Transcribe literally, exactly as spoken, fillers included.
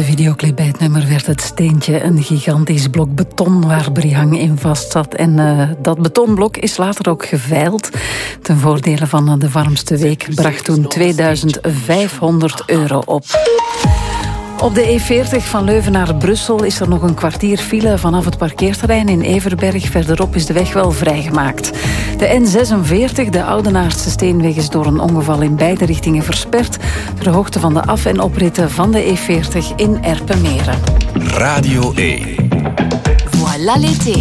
de videoclip bij het nummer werd het steentje een gigantisch blok beton waar Brihang in vast zat. En uh, dat betonblok is later ook geveild. Ten voordele van de warmste week bracht toen tweeduizend vijfhonderd euro op. Op de E veertig van Leuven naar Brussel is er nog een kwartier file vanaf het parkeerterrein in Everberg. Verderop is de weg wel vrijgemaakt. De N zesenveertig, de Oudenaardse steenweg, is door een ongeval in beide richtingen versperd. Ter hoogte van de af- en opritten van de E veertig in Erpenmeren. Radio één. Voilà l'été.